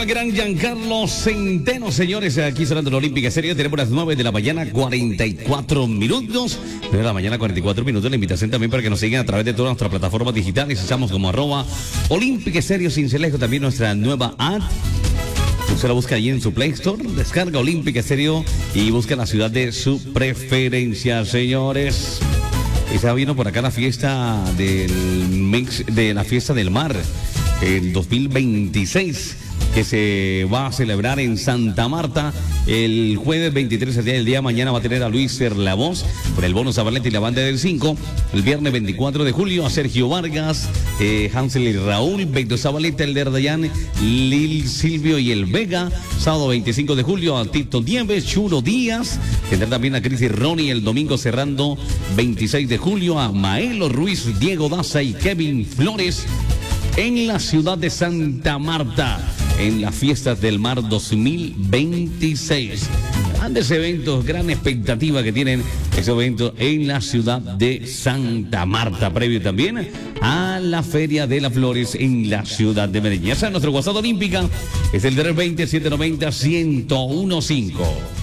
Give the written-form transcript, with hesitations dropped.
al gran Giancarlo Centeno, señores, aquí sonando la Olímpica Serie. Tenemos las 9 de la mañana, 44 minutos. 9 de la mañana, 44 minutos. La invitación también para que nos sigan a través de todas nuestras plataformas digitales. Estamos como @Olímpica Serie Cincelejo. También nuestra nueva app. Usted la busca ahí en su Play Store. Descarga Olímpica Serie y busca la ciudad de su preferencia, señores. Y se vino por acá la fiesta de la fiesta del mar, el 2026, que se va a celebrar en Santa Marta el jueves 23 del día. Mañana va a tener a Luis Lavoz por el Bono Zabaleta y la banda del 5. El viernes 24 de julio a Sergio Vargas, Hansel y Raúl, Beto Zabaleta, el Derdayán, Lil Silvio y el Vega. Sábado 25 de julio a Tito Nieves, Churo Díaz. Tendrá también a Cris y Ronnie el domingo, cerrando 26 de julio a Maelo Ruiz, Diego Daza y Kevin Flores en la ciudad de Santa Marta, en las fiestas del mar 2026. Grandes eventos, gran expectativa que tienen esos eventos en la ciudad de Santa Marta, previo también a la Feria de las Flores en la ciudad de Medellín. Ya saben, nuestro WhatsApp Olímpica es el 320-790-1015.